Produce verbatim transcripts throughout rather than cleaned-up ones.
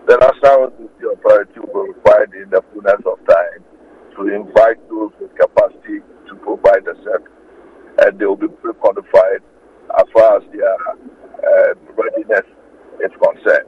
The National Road Safety Authority will be required in the fullness of time to invite those with capacity to provide the service, and they will be pre-qualified as far as their uh, readiness is concerned.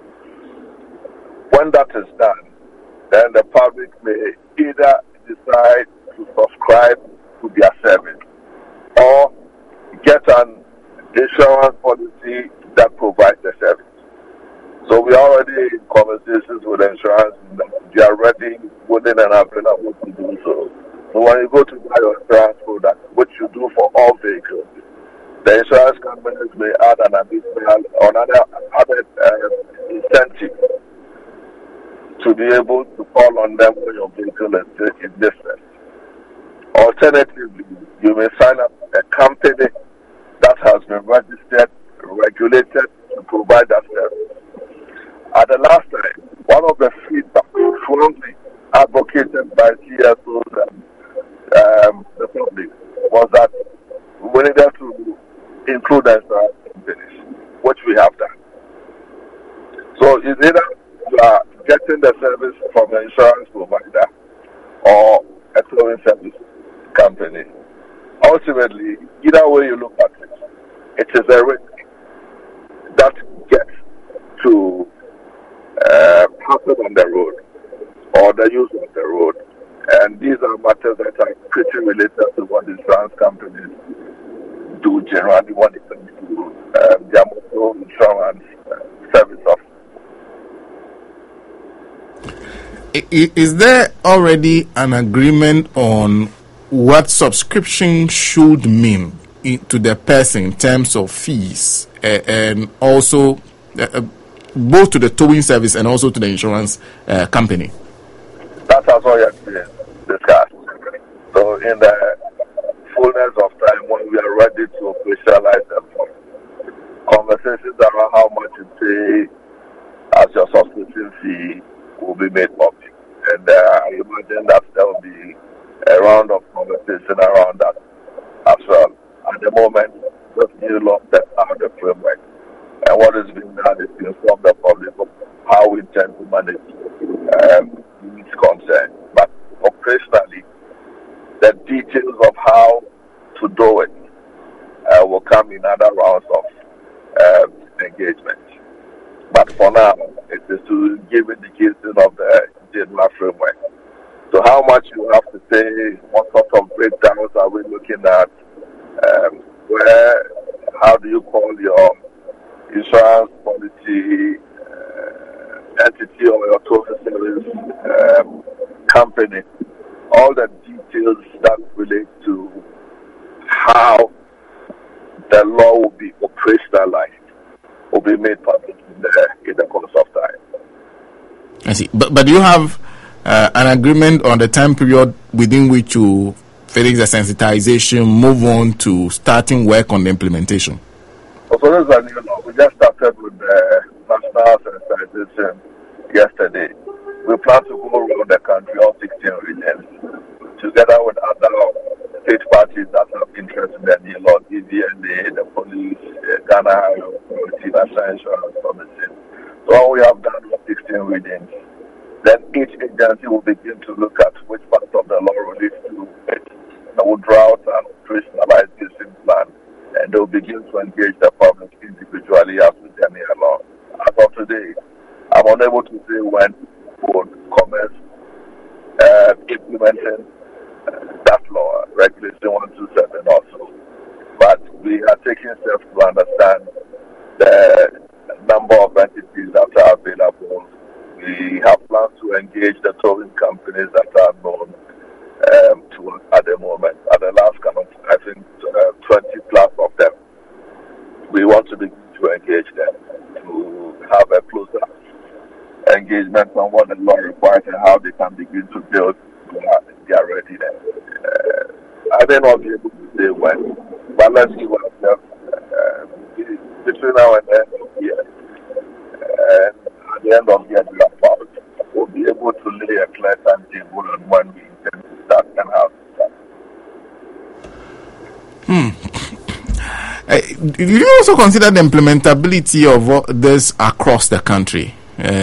When that is done, then the public may either decide to subscribe to their service or get an insurance policy that provides the service. So we are already in conversations with insurance that they are ready, willing, and available to do so. So when you go to buy your insurance product, which you do for all vehicles, the insurance companies may add an additional or another added uh, incentive to be able to call on them when your vehicle is in business. Alternatively, you may sign up a company that has been registered, regulated to provide that service. At the last time, one of the feedback strongly advocated by C S Os and um, the public was that we needed to include the insurance companies, which we have done. So it's either you are getting the service from an insurance provider or a towing service company. Ultimately, either way you look at it, it is a risk that gets to uh, happen on the road or the use of the road. And these are matters that are pretty related to what insurance companies do generally when it comes to um, their motor insurance uh, service offering. Is there already an agreement on what subscription should mean to the person in terms of fees, uh, and also uh, both to the towing service and also to the insurance uh, company? That has already been discussed. So in the fullness of time, when we are ready to officialize them, conversations around how much you pay as your subscription fee will be made public. And uh, I imagine that there will be a round of conversation around that as well. At the moment, this new law sets out the framework. And what is being done is to inform the public of how we intend to manage um, its concern. But operationally, the details of how to do it uh, will come in other rounds of uh, engagement. But for now, it is to give indication of the general framework. So how much you have to pay, what sort of breakdowns are we looking at, um, where, how do you call your insurance policy uh, entity or your total service um, company, all the details that relate to how the law will be operationalized will be made public in the, in the course of time. I see. But, but do you have uh, an agreement on the time period within which you finish the sensitization, move on to starting work on the implementation? So this is a new law. We just started with the national sensitization yesterday. We plan to go around the country, all sixteen regions, together with other state parties that have interest in the new law, D V N A, the police, uh, Ghana Highway Authority, National Insurance Commission. So we have done sixteen readings. Then each agency will begin to look at which part of the law relates to it. They will draw out an operationalized action plan, and they will begin to engage the public individually as we journey along. As of today, I'm unable to say when we will commence uh, implementing uh, that law, Regulation one two seven also. But we are taking steps to understand the number of entities that are available. We have plans to engage the towing companies that are known um, to us at the moment. At the last count, I think uh, twenty plus of them. We want to begin to engage them to have a closer engagement on what the law requires and how they can begin to build their, their readiness. Uh, I may not be able to say when, but let's give ourselves uh, between now and the end of the year. And at the end of the year, we'll be able to lay a clear timetable on when we intend to start and how to start. Hmm. Uh, do you also consider the implementability of this across the country?